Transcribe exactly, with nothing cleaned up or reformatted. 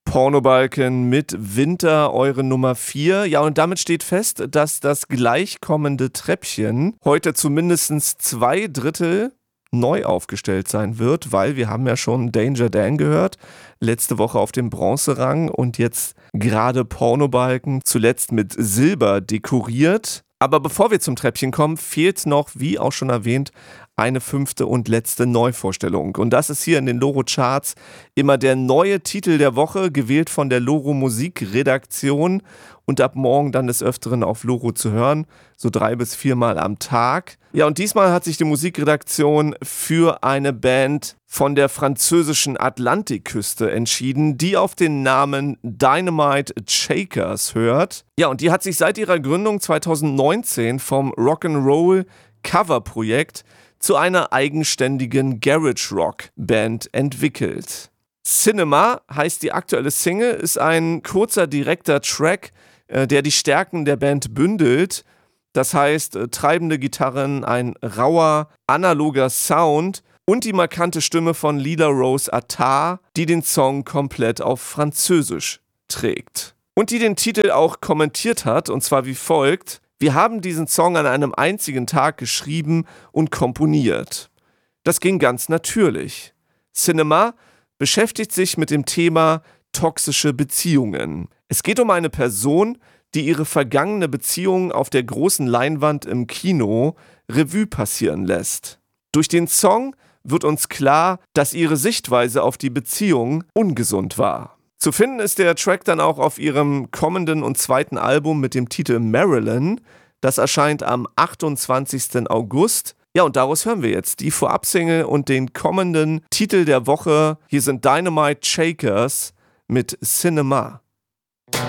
Pornobalken mit Winter, eure Nummer vier. Ja, und damit steht fest, dass das gleichkommende Treppchen heute zu mindestens zwei Drittel neu aufgestellt sein wird, weil wir haben ja schon Danger Dan gehört, letzte Woche auf dem Bronzerang und jetzt gerade Pornobalken, zuletzt mit Silber dekoriert. Aber bevor wir zum Treppchen kommen, fehlt noch, wie auch schon erwähnt, eine fünfte und letzte Neuvorstellung. Und das ist hier in den Loro-Charts immer der neue Titel der Woche, gewählt von der Loro Musikredaktion und ab morgen dann des Öfteren auf Loro zu hören, so drei bis viermal am Tag. Ja, und diesmal hat sich die Musikredaktion für eine Band von der französischen Atlantikküste entschieden, die auf den Namen Dynamite Shakers hört. Ja, und die hat sich seit ihrer Gründung zweitausendneunzehn vom Rock'n'Roll Coverprojekt zu einer eigenständigen Garage-Rock-Band entwickelt. Cinema heißt die aktuelle Single, ist ein kurzer, direkter Track, äh, der die Stärken der Band bündelt. Das heißt, äh, treibende Gitarren, ein rauer, analoger Sound und die markante Stimme von Lila Rose Attah, die den Song komplett auf Französisch trägt. Und die den Titel auch kommentiert hat, und zwar wie folgt: Wir haben diesen Song an einem einzigen Tag geschrieben und komponiert. Das ging ganz natürlich. Cinema beschäftigt sich mit dem Thema toxische Beziehungen. Es geht um eine Person, die ihre vergangene Beziehung auf der großen Leinwand im Kino Revue passieren lässt. Durch den Song wird uns klar, dass ihre Sichtweise auf die Beziehung ungesund war. Zu finden ist der Track dann auch auf ihrem kommenden und zweiten Album mit dem Titel Marilyn. Das erscheint am achtundzwanzigsten August. Ja, und daraus hören wir jetzt die Vorabsingle und den kommenden Titel der Woche. Hier sind Dynamite Shakers mit Cinema.